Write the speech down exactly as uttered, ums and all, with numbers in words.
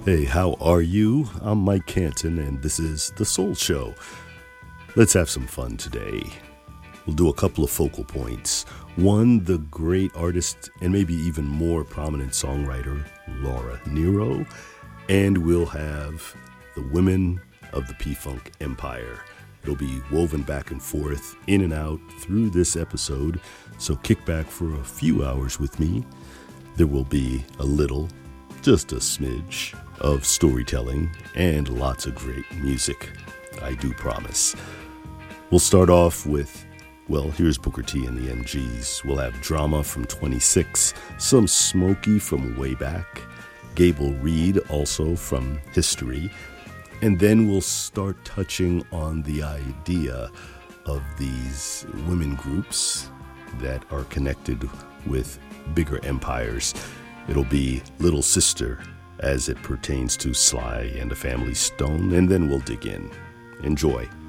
Hey, how are you? I'm Mike Canton, and this is The Soul Show. Let's have some fun today. We'll do a couple of focal points. One, the great artist and maybe even more prominent songwriter, Laura Nyro. And we'll have the women of the P-Funk Empire. It'll be woven back and forth, in and out, through this episode. So kick back for a few hours with me. There will be a little, just a smidge, of storytelling and lots of great music. I do promise. We'll start off with, well, here's Booker T and the M Gs. We'll have Drama from twenty-six, some Smokey from way back, Gable Reed also from history, and then we'll start touching on the idea of these women groups that are connected with bigger empires. It'll be Little Sister as it pertains to Sly and the Family Stone, and then we'll dig in. Enjoy.